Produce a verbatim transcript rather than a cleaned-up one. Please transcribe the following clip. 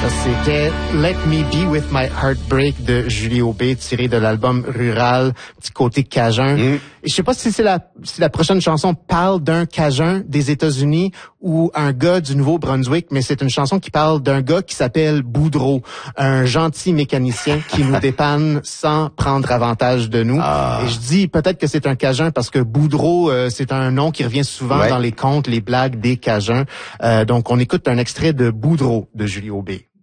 C'était Let Me Be With My Heartbreak de Julie Aubé, tiré de l'album Rural, petit côté cajun. Mm. Et je sais pas si c'est la, si la prochaine chanson parle d'un cajun des États-Unis ou un gars du Nouveau-Brunswick, mais c'est une chanson qui parle d'un gars qui s'appelle Boudreau, un gentil mécanicien qui nous dépanne sans prendre avantage de nous. Ah. Et je dis peut-être que c'est un cajun parce que Boudreau, euh, c'est un nom qui revient souvent ouais. dans les contes, les blagues des cajuns. Euh, donc on écoute un extrait de Boudreau de Julie Aubé.